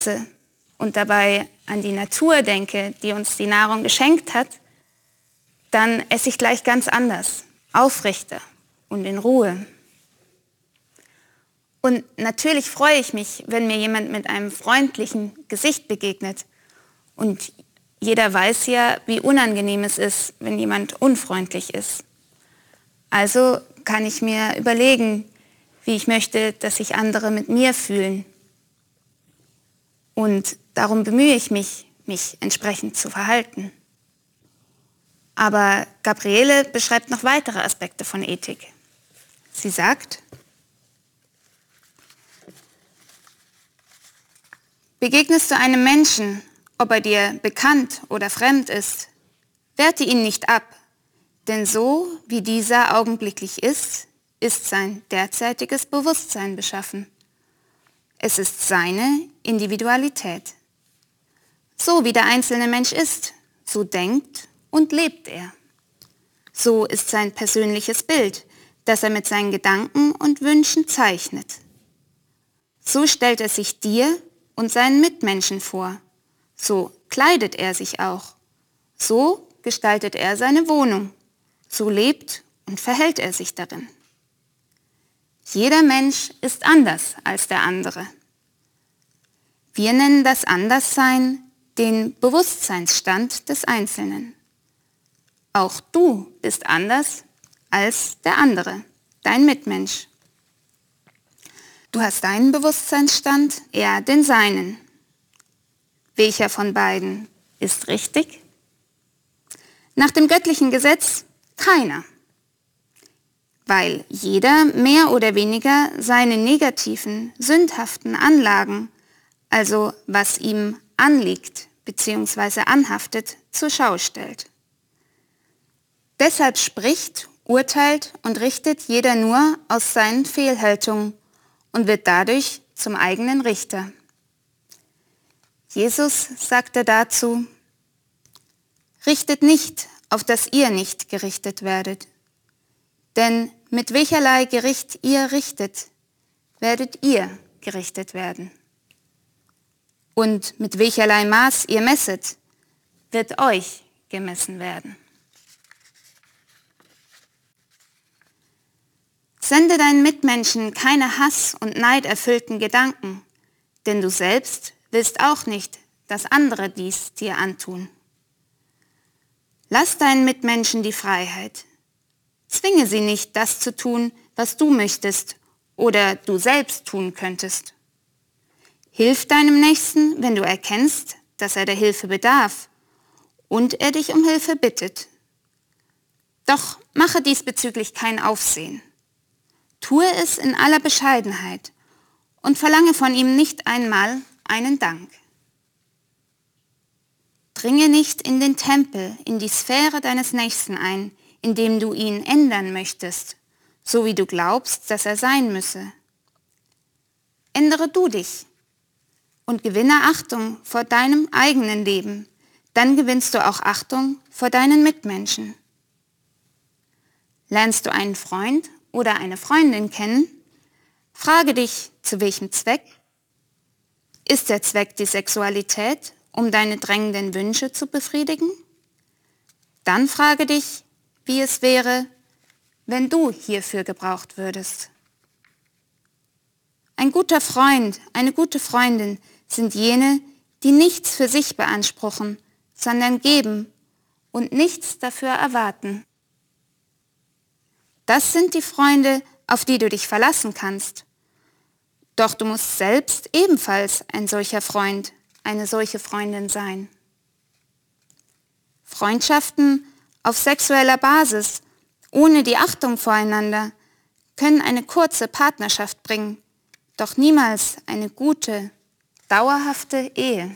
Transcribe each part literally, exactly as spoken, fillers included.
und dabei an die Natur denke, die uns die Nahrung geschenkt hat, dann esse ich gleich ganz anders, aufrechter und in Ruhe. Und natürlich freue ich mich, wenn mir jemand mit einem freundlichen Gesicht begegnet. Und jeder weiß ja, wie unangenehm es ist, wenn jemand unfreundlich ist. Also kann ich mir überlegen, wie ich möchte, dass sich andere mit mir fühlen. Und darum bemühe ich mich, mich entsprechend zu verhalten. Aber Gabriele beschreibt noch weitere Aspekte von Ethik. Sie sagt: Begegnest du einem Menschen, ob er dir bekannt oder fremd ist, werte ihn nicht ab, denn so wie dieser augenblicklich ist, ist sein derzeitiges Bewusstsein beschaffen. Es ist seine Individualität. So wie der einzelne Mensch ist, so denkt und lebt er. So ist sein persönliches Bild, das er mit seinen Gedanken und Wünschen zeichnet. So stellt er sich dir und seinen Mitmenschen vor. So kleidet er sich auch. So gestaltet er seine Wohnung. So lebt und verhält er sich darin. Jeder Mensch ist anders als der andere. Wir nennen das Anderssein den Bewusstseinsstand des Einzelnen. Auch du bist anders als der andere, dein Mitmensch. Du hast deinen Bewusstseinsstand, er den seinen. Welcher von beiden ist richtig? Nach dem göttlichen Gesetz keiner, weil jeder mehr oder weniger seine negativen, sündhaften Anlagen, also was ihm anliegt bzw. anhaftet, zur Schau stellt. Deshalb spricht, urteilt und richtet jeder nur aus seinen Fehlhaltungen und wird dadurch zum eigenen Richter. Jesus sagte dazu: Richtet nicht, auf dass ihr nicht gerichtet werdet. Denn mit welcherlei Gericht ihr richtet, werdet ihr gerichtet werden. Und mit welcherlei Maß ihr messet, wird euch gemessen werden. Sende deinen Mitmenschen keine Hass- und neiderfüllten Gedanken, denn du selbst willst auch nicht, dass andere dies dir antun. Lass deinen Mitmenschen die Freiheit. Zwinge sie nicht, das zu tun, was du möchtest oder du selbst tun könntest. Hilf deinem Nächsten, wenn du erkennst, dass er der Hilfe bedarf und er dich um Hilfe bittet. Doch mache diesbezüglich kein Aufsehen. Tue es in aller Bescheidenheit und verlange von ihm nicht einmal einen Dank. Dringe nicht in den Tempel, in die Sphäre deines Nächsten ein, indem du ihn ändern möchtest, so wie du glaubst, dass er sein müsse. Ändere du dich und gewinne Achtung vor deinem eigenen Leben, dann gewinnst du auch Achtung vor deinen Mitmenschen. Lernst du einen Freund oder eine Freundin kennen, frage dich, zu welchem Zweck? Ist der Zweck die Sexualität, um deine drängenden Wünsche zu befriedigen? Dann frage dich, wie es wäre, wenn du hierfür gebraucht würdest. Ein guter Freund, eine gute Freundin sind jene, die nichts für sich beanspruchen, sondern geben und nichts dafür erwarten. Das sind die Freunde, auf die du dich verlassen kannst. Doch du musst selbst ebenfalls ein solcher Freund, eine solche Freundin sein. Freundschaften auf sexueller Basis, ohne die Achtung voreinander, können eine kurze Partnerschaft bringen, doch niemals eine gute, dauerhafte Ehe.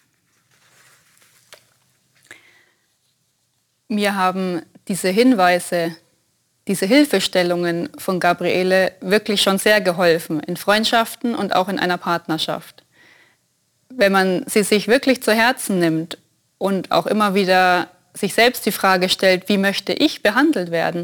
Mir haben diese Hinweise, diese Hilfestellungen von Gabriele wirklich schon sehr geholfen, in Freundschaften und auch in einer Partnerschaft. Wenn man sie sich wirklich zu Herzen nimmt und auch immer wieder sich selbst die Frage stellt, wie möchte ich behandelt werden,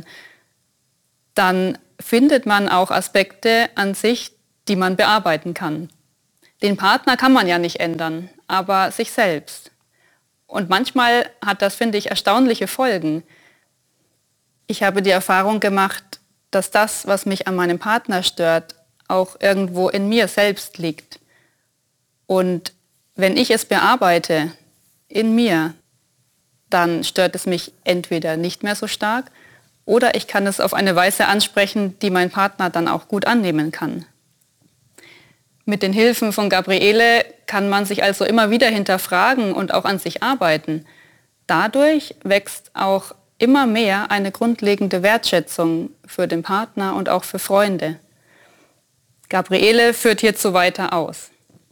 dann findet man auch Aspekte an sich, die man bearbeiten kann. Den Partner kann man ja nicht ändern, aber sich selbst. Und manchmal hat das, finde ich, erstaunliche Folgen. Ich habe die Erfahrung gemacht, dass das, was mich an meinem Partner stört, auch irgendwo in mir selbst liegt. Und wenn ich es bearbeite, in mir, dann stört es mich entweder nicht mehr so stark oder ich kann es auf eine Weise ansprechen, die mein Partner dann auch gut annehmen kann. Mit den Hilfen von Gabriele kann man sich also immer wieder hinterfragen und auch an sich arbeiten. Dadurch wächst auch immer mehr eine grundlegende Wertschätzung für den Partner und auch für Freunde. Gabriele führt hierzu weiter aus.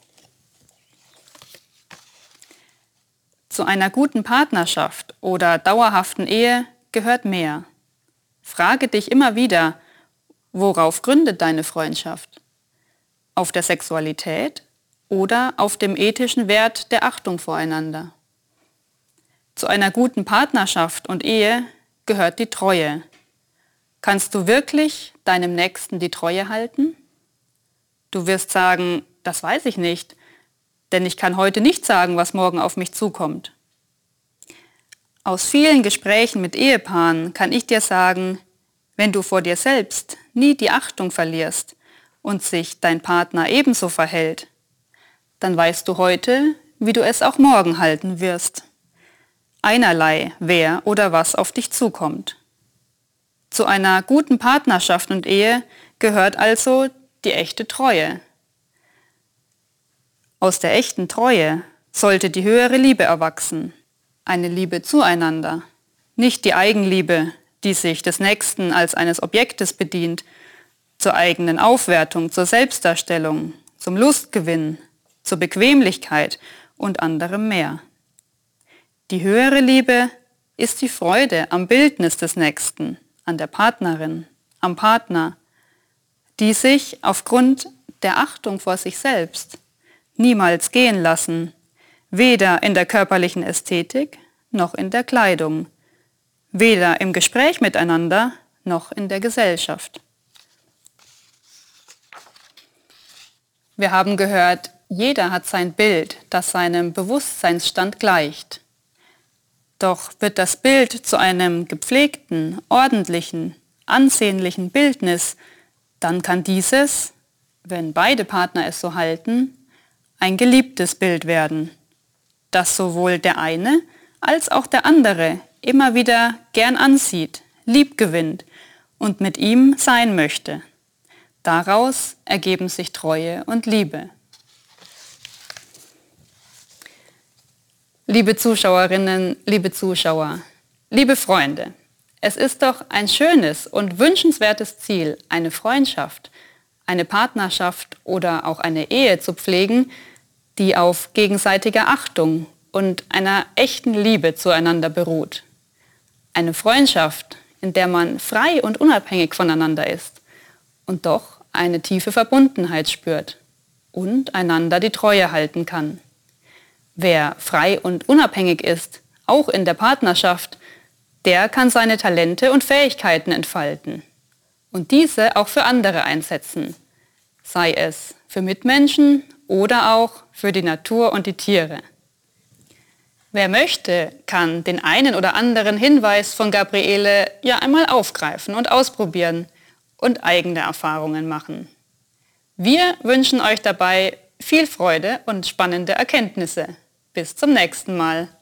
Zu einer guten Partnerschaft oder dauerhaften Ehe gehört mehr. Frage dich immer wieder, worauf gründet deine Freundschaft? Auf der Sexualität oder auf dem ethischen Wert der Achtung voreinander? Zu einer guten Partnerschaft und Ehe gehört die Treue. Kannst du wirklich deinem Nächsten die Treue halten? Du wirst sagen, das weiß ich nicht, denn ich kann heute nicht sagen, was morgen auf mich zukommt. Aus vielen Gesprächen mit Ehepaaren kann ich dir sagen, wenn du vor dir selbst nie die Achtung verlierst und sich dein Partner ebenso verhält, dann weißt du heute, wie du es auch morgen halten wirst. Einerlei, wer oder was auf dich zukommt. Zu einer guten Partnerschaft und Ehe gehört also die echte Treue. Aus der echten Treue sollte die höhere Liebe erwachsen, eine Liebe zueinander, nicht die Eigenliebe, die sich des Nächsten als eines Objektes bedient, zur eigenen Aufwertung, zur Selbstdarstellung, zum Lustgewinn, zur Bequemlichkeit und anderem mehr. Die höhere Liebe ist die Freude am Bildnis des Nächsten, an der Partnerin, am Partner, die sich aufgrund der Achtung vor sich selbst niemals gehen lassen, weder in der körperlichen Ästhetik noch in der Kleidung, weder im Gespräch miteinander noch in der Gesellschaft. Wir haben gehört, jeder hat sein Bild, das seinem Bewusstseinsstand gleicht. Doch wird das Bild zu einem gepflegten, ordentlichen, ansehnlichen Bildnis, dann kann dieses, wenn beide Partner es so halten, ein geliebtes Bild werden, das sowohl der eine als auch der andere immer wieder gern ansieht, lieb gewinnt und mit ihm sein möchte. Daraus ergeben sich Treue und Liebe. Liebe Zuschauerinnen, liebe Zuschauer, liebe Freunde, es ist doch ein schönes und wünschenswertes Ziel, eine Freundschaft, eine Partnerschaft oder auch eine Ehe zu pflegen, die auf gegenseitiger Achtung und einer echten Liebe zueinander beruht. Eine Freundschaft, in der man frei und unabhängig voneinander ist und doch eine tiefe Verbundenheit spürt und einander die Treue halten kann. Wer frei und unabhängig ist, auch in der Partnerschaft, der kann seine Talente und Fähigkeiten entfalten und diese auch für andere einsetzen, sei es für Mitmenschen oder auch für die Natur und die Tiere. Wer möchte, kann den einen oder anderen Hinweis von Gabriele ja einmal aufgreifen und ausprobieren und eigene Erfahrungen machen. Wir wünschen euch dabei viel Freude und spannende Erkenntnisse. Bis zum nächsten Mal.